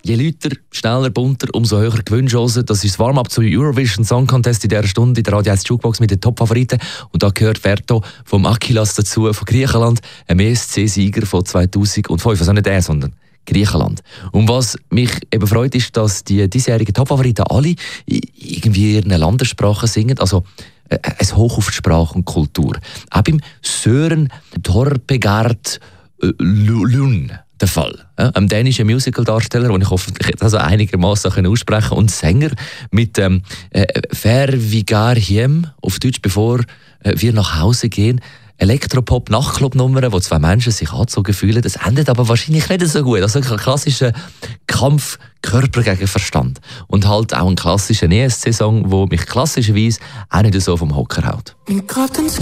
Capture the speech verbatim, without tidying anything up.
je lauter, schneller, bunter, umso höher Gewinnchancen. Das ist das Warm-up zu Eurovision Song Contest in dieser Stunde in der Radio eins Jukebox mit den Top-Favoriten. Und da gehört Verto vom Akilas dazu, von Griechenland, ein E S C-Sieger von zweitausendfünf. Also nicht er, sondern Griechenland. Und was mich eben freut, ist, dass die diesjährigen Top-Favoriten alle irgendwie in ihren Landessprachen singen. Also ein Hoch auf die Sprache und Kultur. Auch beim Sören Torpegard Lund der Fall. Ja, ein dänischer Musical-Darsteller, den ich hoffentlich also einigermaßen aussprechen kann, und Sänger mit ähm, äh, Vervigarhiem, auf Deutsch, bevor äh, wir nach Hause gehen. Elektropop-Nachtclub-Nummern, wo zwei Menschen sich angezogen fühlen. Das endet aber wahrscheinlich nicht so gut. Also ein klassischer Kampf Körper gegen Verstand. Und halt auch ein klassischer E S C-Song, der mich klassischerweise auch nicht so vom Hocker haut.